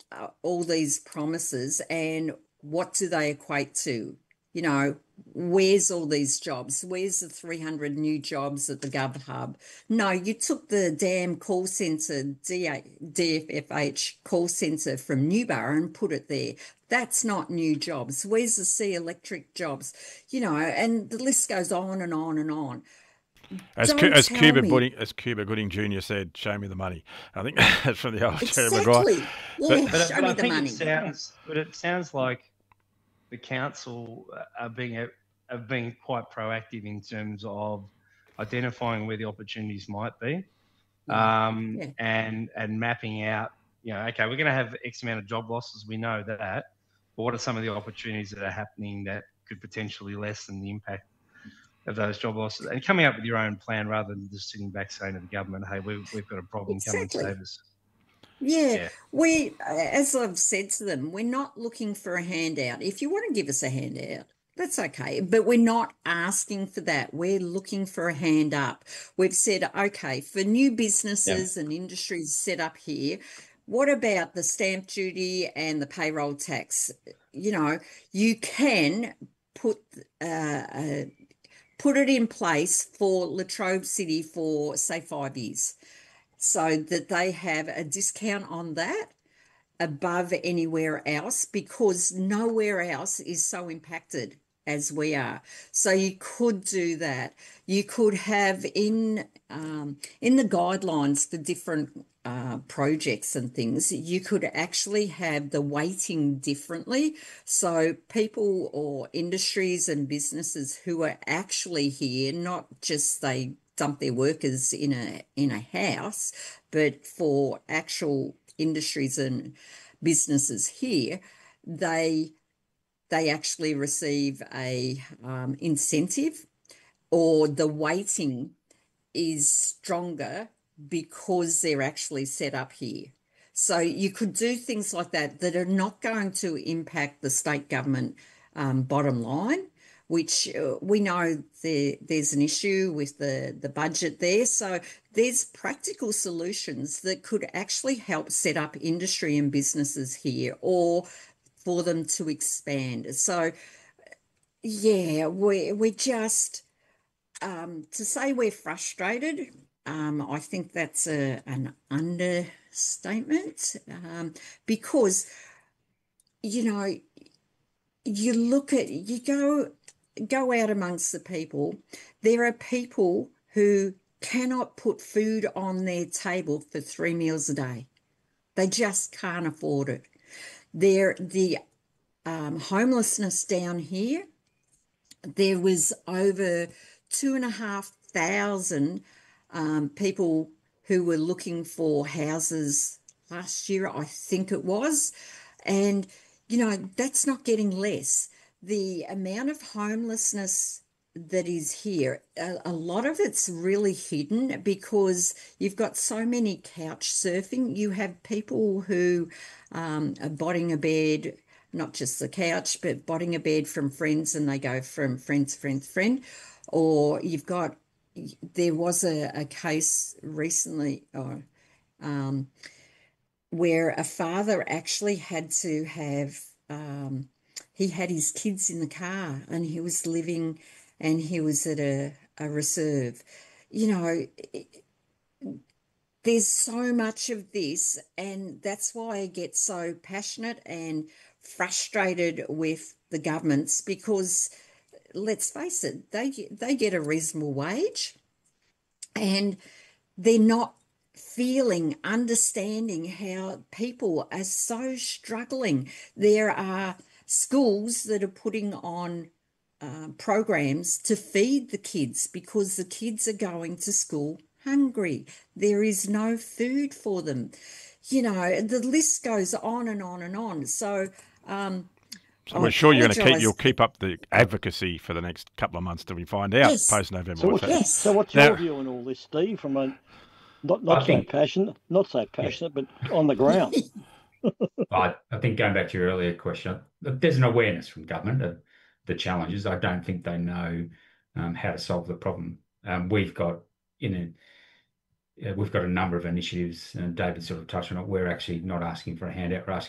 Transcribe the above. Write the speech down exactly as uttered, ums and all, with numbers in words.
uh, all these promises, and what do they equate to? You know, where's all these jobs? Where's the three hundred new jobs at the Gov Hub? No, you took the damn call centre, D F F H call centre from Newborough and put it there. That's not new jobs. Where's the Sea Electric jobs? You know, and the list goes on and on and on. As, Don't as tell Cuba me. Gooding, as Cuba Gooding Junior said, "Show me the money." I think that's from the old Jerry Maguire. Exactly. But Yeah, But, show but me I the think it money. sounds, but it sounds like the council are being are being quite proactive in terms of identifying where the opportunities might be, Yeah. um, Yeah. and and mapping out. You know, okay, we're going to have X amount of job losses. We know that, but what are some of the opportunities that are happening that could potentially lessen the impact of those job losses, and coming up with your own plan rather than just sitting back saying to the government, "Hey, we've we've got a problem. Come and Exactly. save us." Yeah, Yeah. we, as I've said to them, we're not looking for a handout. If you want to give us a handout, that's okay, but we're not asking for that. We're looking for a hand up. We've said, okay, for new businesses and industries set up here, what about the stamp duty and the payroll tax? You know, you can put uh, uh, put it in place for Latrobe City for, say, five years, so that they have a discount on that above anywhere else, because nowhere else is so impacted as we are. So you could do that. You could have in um, in the guidelines for different uh, projects and things, you could actually have the weighting differently. So people or industries and businesses who are actually here, not just they dump their workers in a in a house, but for actual industries and businesses here, they they actually receive a um, incentive, or the weighting is stronger because they're actually set up here. So you could do things like that that are not going to impact the state government um, bottom line, which uh, we know there, there's an issue with the, the budget there. So there's practical solutions that could actually help set up industry and businesses here, or for them to expand. So yeah, we we just um, to say we're frustrated, um, I think that's a, an understatement, um, because, you know, you look at, you go, go out amongst the people, there are people who cannot put food on their table for three meals a day. They just can't afford it. There, the um, homelessness down here, there was over two and a half thousand um, people who were looking for houses last year, I think it was. And, you know, that's not getting less. The amount of homelessness that is here, a, a lot of it's really hidden because you've got so many couch surfing. You have people who um, are botting a bed, not just the couch, but botting a bed from friends, and they go from friend to friend to friend. Or you've got, there was a, a case recently or, um, where a father actually had to have, um, he had his kids in the car and he was living, and he was at a, a reserve. You know, it, there's so much of this, and that's why I get so passionate and frustrated with the governments, because let's face it, they they get a reasonable wage, and they're not feeling, understanding how people are so struggling. There are schools that are putting on uh, programs to feed the kids because the kids are going to school hungry. There is no food for them. You know, the list goes on and on and on. So, um, So I we're sure you're going to keep apologise. you'll keep up the advocacy for the next couple of months till we find out Yes. post November So what's what's, happening. Yes. so what's Now- your view on all this, Steve? From a not not I so think- passionate, not so passionate, but on the ground. I, I think going back to your earlier question, there's an awareness from government of the challenges. I don't think they know um, how to solve the problem. Um, we've got in a, uh, we've got a number of initiatives, and David sort of touched on it. We're actually not asking for a handout. We're asking